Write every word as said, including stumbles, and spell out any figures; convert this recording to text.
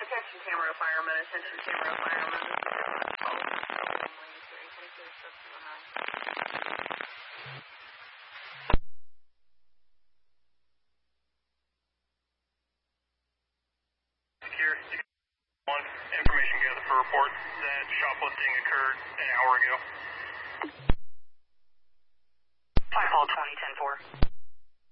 Attention camera firemen, attention camera firemen. Secure one, information gathered for report that shoplifting occurred an hour ago. Five Paul twenty ten four.